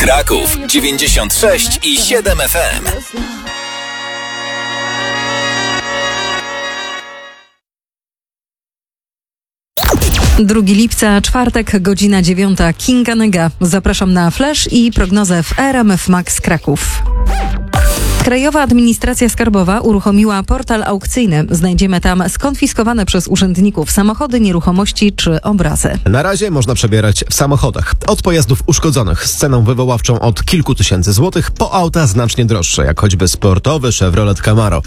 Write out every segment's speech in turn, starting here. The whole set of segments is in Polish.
Kraków 96,7 FM. 2 lipca, czwartek, godzina 9. Kinga Nyga. Zapraszam na flash i prognozę w RMF Max Kraków. Krajowa Administracja Skarbowa uruchomiła portal aukcyjny. Znajdziemy tam skonfiskowane przez urzędników samochody, nieruchomości czy obrazy. Na razie można przebierać w samochodach. Od pojazdów uszkodzonych z ceną wywoławczą od kilku tysięcy złotych po auta znacznie droższe, jak choćby sportowy Chevrolet Camaro.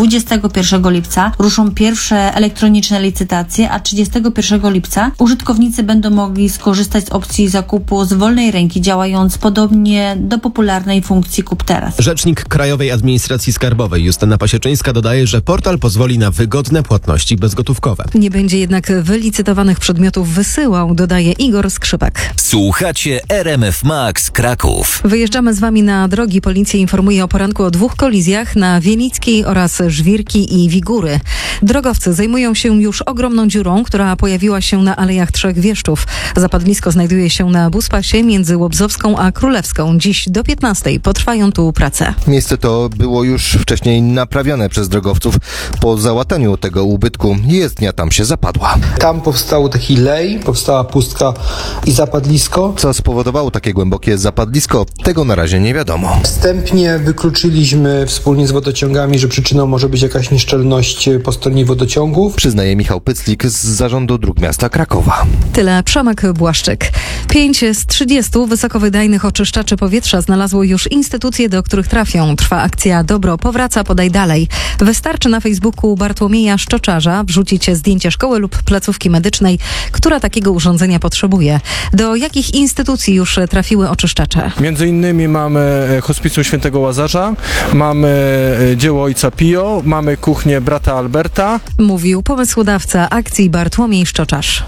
21 lipca ruszą pierwsze elektroniczne licytacje, a 31 lipca użytkownicy będą mogli skorzystać z opcji zakupu z wolnej ręki, działając podobnie do popularnej funkcji Kup Teraz. Rzecznik Krajowej Administracji Skarbowej Justyna Pasieczyńska dodaje, że portal pozwoli na wygodne płatności bezgotówkowe. Nie będzie jednak wylicytowanych przedmiotów wysyłał, dodaje Igor Skrzypek. Słuchacie RMF Max Kraków. Wyjeżdżamy z wami na drogi. Policja informuje o poranku o 2 kolizjach na Wielickiej oraz Żwirki i Wigury. Drogowcy zajmują się już ogromną dziurą, która pojawiła się na Alejach Trzech Wieszczów. Zapadlisko znajduje się na buspasie między Łobzowską a Królewską. Dziś do 15 potrwają tu prace. Miejsce to było już wcześniej naprawione przez drogowców. Po załataniu tego ubytku jezdnia tam się zapadła. Tam powstał taki lej, powstała pustka i zapadlisko. Co spowodowało takie głębokie zapadlisko, tego na razie nie wiadomo. Wstępnie wykluczyliśmy wspólnie z wodociągami, że przyczyną może być jakaś nieszczelność po stronie wodociągów. Przyznaje Michał Pyclik z Zarządu Dróg Miasta Krakowa. Tyle Przemek Błaszczyk. 5 z 30 wysokowydajnych oczyszczaczy powietrza znalazło już instytucje, do których trafią. Trwa akcja Dobro powraca, podaj dalej. Wystarczy na Facebooku Bartłomieja Szczoczarza wrzucić zdjęcie szkoły lub placówki medycznej, która takiego urządzenia potrzebuje. Do jakich instytucji już trafiły oczyszczacze? Między innymi mamy Hospicjum Świętego Łazarza, mamy dzieło Ojca Pio, mamy kuchnię brata Alberta. Mówił pomysłodawca akcji Bartłomiej Szczoczarz.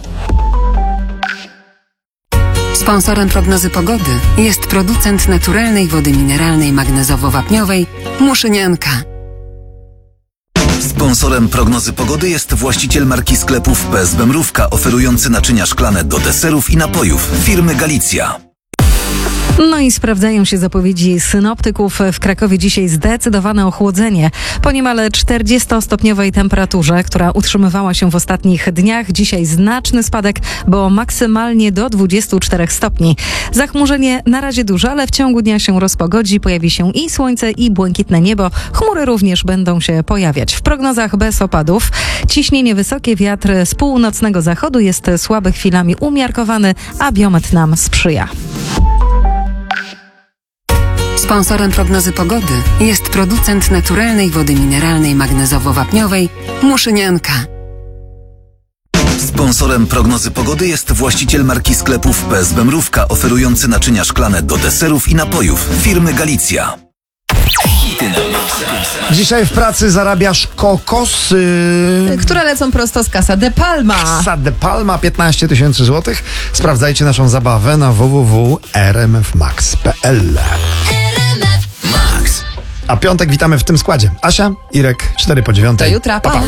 Sponsorem prognozy pogody jest producent naturalnej wody mineralnej magnezowo-wapniowej Muszynianka. Sponsorem prognozy pogody jest właściciel marki sklepów PSB Mrówka, oferujący naczynia szklane do deserów i napojów firmy Galicja. No i sprawdzają się zapowiedzi synoptyków. W Krakowie dzisiaj zdecydowane ochłodzenie. Po niemal 40-stopniowej temperaturze, która utrzymywała się w ostatnich dniach, dzisiaj znaczny spadek, bo maksymalnie do 24 stopni. Zachmurzenie na razie duże, ale w ciągu dnia się rozpogodzi. Pojawi się i słońce, i błękitne niebo. Chmury również będą się pojawiać. W prognozach bez opadów. Ciśnienie wysokie, wiatr z północnego zachodu jest słaby, chwilami umiarkowany, a biometr nam sprzyja. Sponsorem prognozy pogody jest producent naturalnej wody mineralnej magnezowo-wapniowej Muszynianka. Sponsorem prognozy pogody jest właściciel marki sklepów PSB Mrówka, oferujący naczynia szklane do deserów i napojów firmy Galicja. Hity na maksa. Dzisiaj w pracy zarabiasz kokosy, które lecą prosto z Casa de Palma. Casa de Palma, 15 tysięcy złotych. Sprawdzajcie naszą zabawę na www.rmfmax.pl. A piątek witamy w tym składzie. Asia, Irek, 4 po 9. Do jutra, pa.